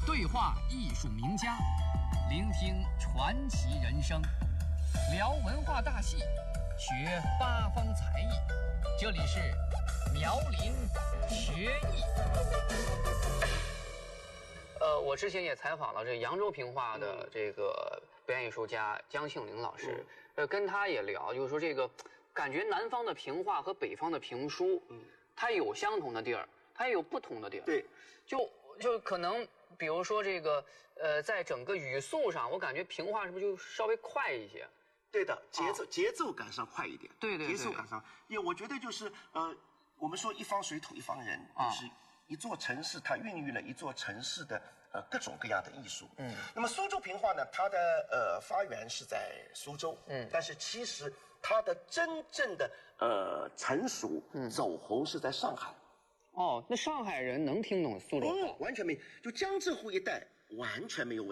对话艺术名家，聆听传奇人生，聊文化大戏，学八方才艺。这里是苗林学艺。我之前也采访了这个扬州评话的这个表演艺术家姜庆龄老师，跟他也聊，就是说这个感觉南方的评话和北方的评书，它有相同的地儿，它也有不同的地儿。 对， 就可能比如说这个在整个语速上，我感觉评话是不是就稍微快一些？ 对的，节奏感上快一点。 对， 节奏感上，因为我觉得就是我们说一方水土一方人，就是一座城市它孕育了一座城市的各种各样的艺术。那么苏州评话呢，它的发源是在苏州，但是其实它的真正的成熟走红是在上海。 哦，那上海人能听懂苏州话？ 完全没，就江浙沪一带完全没有问题。